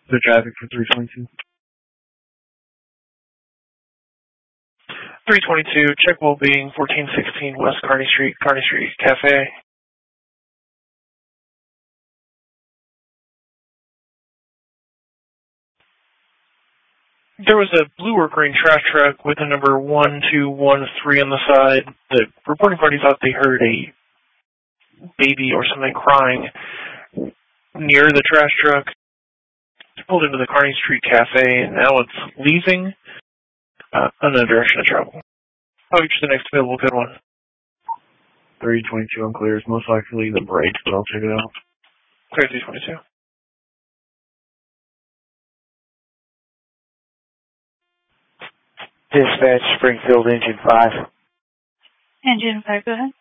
The traffic for 322. 322, check well-being, 1416 West Kearny Street Cafe. There was a blue or green trash truck with the number 1213 on the side. The reporting party thought they heard a baby or something crying near the trash truck. They pulled into the Kearny Street Cafe, and now it's leaving another direction of travel. I'll get you the next available good one. 322 unclear. It's most likely the brakes, but I'll check it out. Clear 322. Dispatch, Springfield, Engine 5. Engine 5, go ahead.